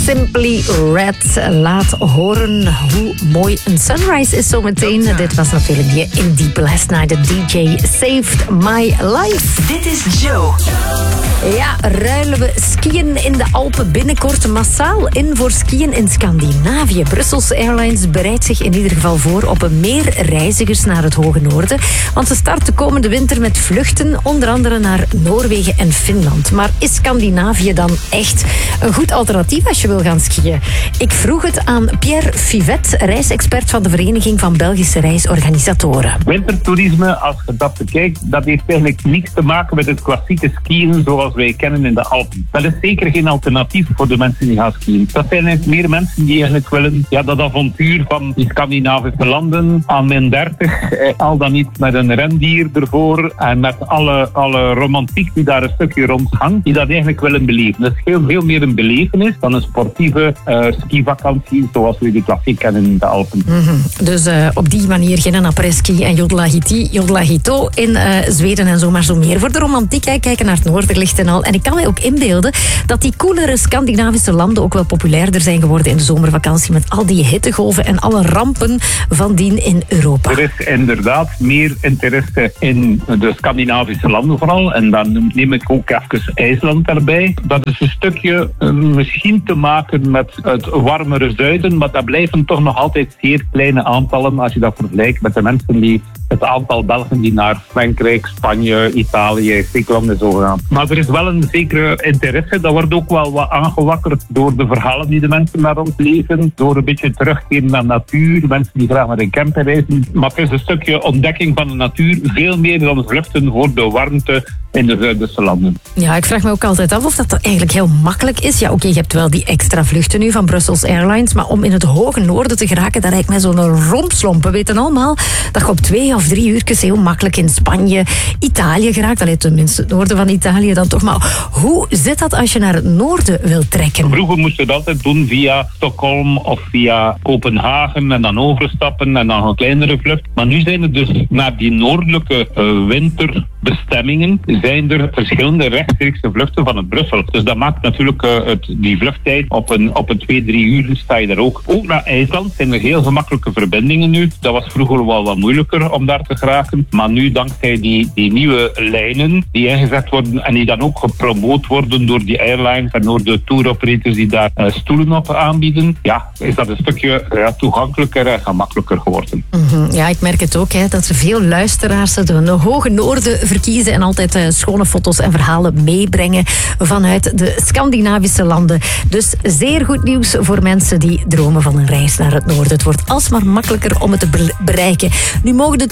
Simply Red laat horen hoe mooi een sunrise is zometeen. Dit was natuurlijk die Indie Blast Night. De DJ Saved My Life. Dit is Joe. Ja, ruilen we skiën in de Alpen binnenkort massaal in voor skiën in Scandinavië. Brussels Airlines bereidt zich in ieder geval voor op meer reizigers naar het hoge noorden. Want ze starten komende winter met vluchten, onder andere naar Noorwegen en Finland. Maar is Scandinavië dan echt een goed alternatief als je wil gaan skiën? Ik vroeg het aan Pierre Fivet, reisexpert van de Vereniging van Belgische Reisorganisatoren. Wintertoerisme, als je dat bekijkt, dat heeft eigenlijk niks te maken met het klassieke skiën zoals wij kennen in de Alpen. Dat is zeker geen alternatief voor de mensen die gaan skiën. Dat zijn eigenlijk meer mensen die eigenlijk willen dat avontuur van die Scandinavische landen aan min 30, al dan niet met een rendier ervoor en met alle romantiek die daar een stukje rond hangt, die dat eigenlijk willen beleven. Dat is veel meer een belevenis dan een sportieve skivakantie zoals we die klassiek kennen in de Alpen. Dus op die manier geen après-ski en jodlahito in Zweden en zomaar zo meer. Voor de romantiek, kijken naar het noorderlicht en al. En ik kan mij ook inbeelden dat die coolere Scandinavische landen ook wel populairder zijn geworden in de zomervakantie met al die hittegolven en alle rampen van dien in Europa. Er is inderdaad meer interesse in de Scandinavische landen vooral. En dan neem ik ook even IJsland erbij. Dat is een stukje misschien te maken met het warmere zuiden, maar dat blijven toch nog altijd zeer kleine aantallen als je dat vergelijkt met de mensen die het aantal Belgen die naar Frankrijk, Spanje, Italië, Griekenland en zo gaan. Maar er is wel een zekere interesse. Dat wordt ook wel wat aangewakkerd door de verhalen die de mensen naar ons leven. Door een beetje terugkeren naar natuur. Mensen die graag naar een camper reizen. Maar het is een stukje ontdekking van de natuur. Veel meer dan vluchten voor de warmte in de zuiderse landen. Ja, ik vraag me ook altijd af of dat eigenlijk heel makkelijk is. Ja, oké, je hebt wel die extra vluchten nu van Brussels Airlines, maar om in het hoge noorden te geraken, dat lijkt mij zo'n rompslomp. We weten allemaal dat je op 2 of 3 uurtjes heel makkelijk in Spanje, Italië geraakt. Allee, tenminste het noorden van Italië dan toch. Maar hoe zit dat als je naar het noorden wilt trekken? Vroeger moest je dat altijd doen via Stockholm of via Kopenhagen en dan overstappen en dan een kleinere vlucht. Maar nu zijn er dus naar die noordelijke winterbestemmingen zijn er verschillende rechtstreekse vluchten van het Brussel. Dus dat maakt natuurlijk die vluchttijd op een 2-3 uur sta je daar ook. Ook naar IJsland zijn er heel gemakkelijke verbindingen nu. Dat was vroeger wel wat moeilijker om daar te geraken. Maar nu dankzij die nieuwe lijnen die ingezet worden en die dan ook gepromoot worden door die airlines en door de touroperators die daar stoelen op aanbieden, ja, is dat een stukje toegankelijker en gemakkelijker geworden. Ja, ik merk het ook, dat er veel luisteraars het hoge noorden verkiezen en altijd schone foto's en verhalen meebrengen vanuit de Scandinavische landen. Dus zeer goed nieuws voor mensen die dromen van een reis naar het noorden. Het wordt alsmaar makkelijker om het te bereiken. Nu mogen de